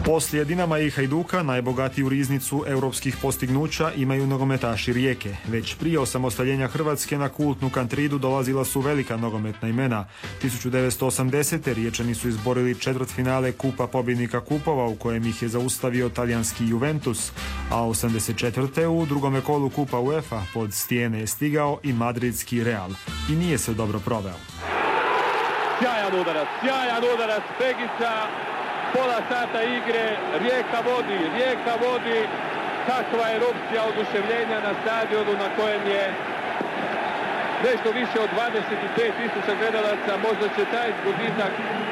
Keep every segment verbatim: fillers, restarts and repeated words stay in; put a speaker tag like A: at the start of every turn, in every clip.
A: Poslije Dinama i Hajduka najbogatiju riznicu europskih postignuća imaju nogometaši Rijeke. Već prije osamostaljenja Hrvatske na kultnu Kantridu dolazila su velika nogometna imena. tisuću devetsto osamdesete. Riječani su izborili četvrtfinale Kupa pobjednika kupova u kojem ih je zaustavio talijanski Juventus, a osamdeset četvrte. u drugome kolu Kupa UEFA pod stijene je stigao i madridski Real i nije se dobro proveo.
B: Sjajan udarac, sjajan udarac Pegića. Pola sata igre, Rijeka vodi, Rijeka vodi. Kakva erupcija oduševljenja na stadionu na kojem je nešto više od dvadeset pet tisuća gledalaca. Možda će taj zgoditak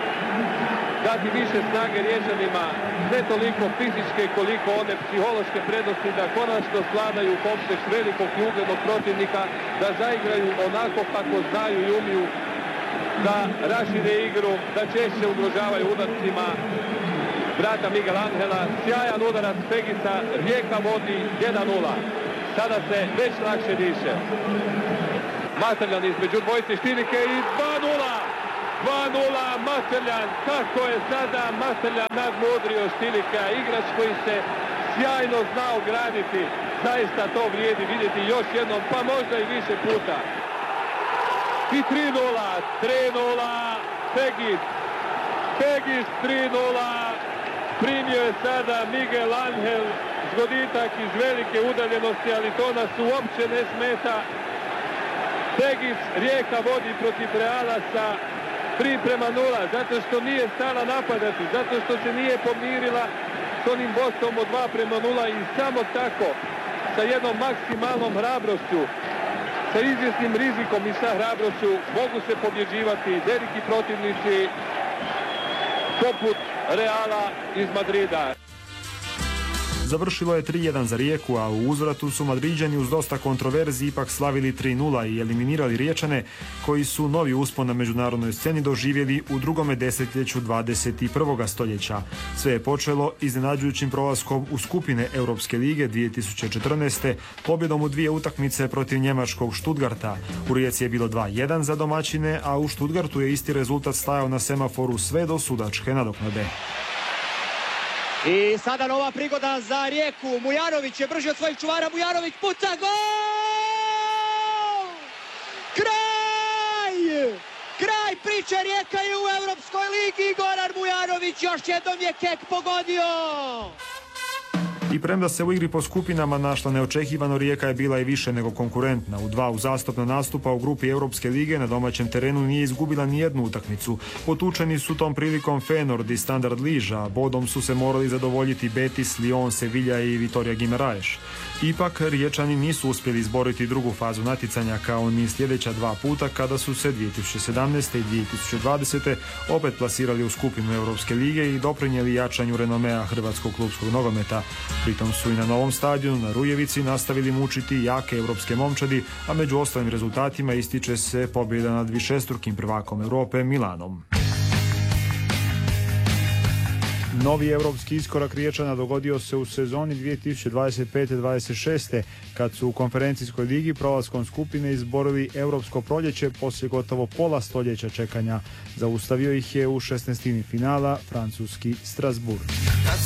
B: dati više snage Riječanima, ne toliko fizičke koliko one psihološke prednosti da konačno svladaju kompleks velikog i uglednog protivnika, da zaigraju onako kako znaju i umiju, da rašire igru, da češće ugrožavaju udarcima brata Miguel Angela. Sjajan udarac Pegića, Rijeka vodi jedan nula. Sada se već lakše diše. Matrljan između dvojice Štilike i dva nula. dva nula Matrljan. Kako je sada Matrljan nadmudrio Štilika, igrač koji se sjajno zna ograditi. Zaista to vrijedi vidjeti još jednom, pa možda i više puta. I tri nula, tri nula, Pegić, Pegić tri nula, primio je sada Miguel Angel, zgoditak iz velike udaljenosti, ali to nas uopće ne smeta. Pegić, Rijeka vodi protiv Reala sa tri prema nula, zato što nije stala napadati, zato što se nije pomirila s onim vodstvom od dva prema nula i samo tako, sa jednom maksimalnom hrabrošću, sa izvjesnim rizikom i sa hrabrošću mogu se pobjeđivati veliki protivnici poput Reala iz Madrida.
A: Završilo je tri jedan za Rijeku, a u uzvratu su Madriđani uz dosta kontroverzi ipak slavili tri nula i eliminirali Riječane, koji su novi uspon na međunarodnoj sceni doživjeli u drugome desetljeću dvadeset prvog stoljeća. Sve je počelo iznenađujućim prolaskom u skupine Europske lige dvije tisuće četrnaeste. pobjedom u dvije utakmice protiv njemačkog Stuttgarta. U Rijeci je bilo dva jedan za domaćine, a u Stuttgartu je isti rezultat stajao na semaforu sve do sudačke nadoknade.
C: I sada nova prigoda za Rijeku. Mujanović je brži od svojih čuvara. Mujanović puca, gol! Kraj! Kraj priče, Rijeka je u Europskoj ligi. Goran Mujanović još jednom je kek pogodio.
A: I premda se u igri po skupinama našla neočekivano, Rijeka je bila i više nego konkurentna. U dva uzastopna nastupa u grupi Europske lige na domaćem terenu nije izgubila ni jednu utakmicu. Potučeni su tom prilikom Feyenoord i Standard Liža, bodom su se morali zadovoljiti Betis, Lyon, Sevilla i Vitória Guimarães. Ipak Riječani nisu uspjeli izboriti drugu fazu natjecanja kao ni sljedeća dva puta kada su se dvije tisuće sedamnaeste i dvije tisuće dvadesete. opet plasirali u skupinu Europske lige i doprinijeli jačanju renomea hrvatskog klupskog nogometa. Pritom su i na novom stadionu na Rujevici nastavili mučiti jake europske momčadi, a među ostalim rezultatima ističe se pobjeda nad višestrukim prvakom Europe Milanom. Novi europski iskorak Riječana dogodio se u sezoni dvije tisuće dvadeset pete dvadeset šeste. kad su u konferencijskoj ligi prolaskom skupine izborili europsko proljeće poslije gotovo pola stoljeća čekanja. Zaustavio ih je u šesnaestini finala francuski Strasbourg.